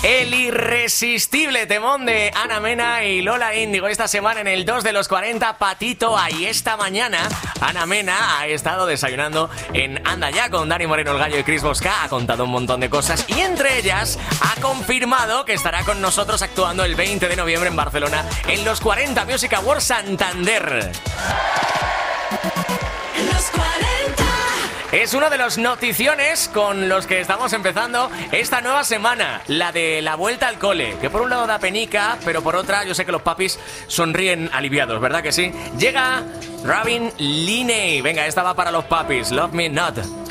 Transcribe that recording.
El irresistible temón de Ana Mena y Lola Índigo esta semana en el 2 de los 40, Patito. Ahí esta mañana Ana Mena ha estado desayunando en Anda Ya con Dani Moreno, el Gallo y Chris Bosca. Ha contado un montón de cosas y entre ellas ha confirmado que estará con nosotros actuando el 20 de noviembre en Barcelona en los 40 Music Awards Santander. Los 40. Es uno de los noticiones con los que estamos empezando esta nueva semana, la de la vuelta al cole, que por un lado da penica, pero por otra yo sé que los papis sonríen aliviados, ¿verdad que sí? Llega Robin Linney. Venga, esta va para los papis. Love Me Not.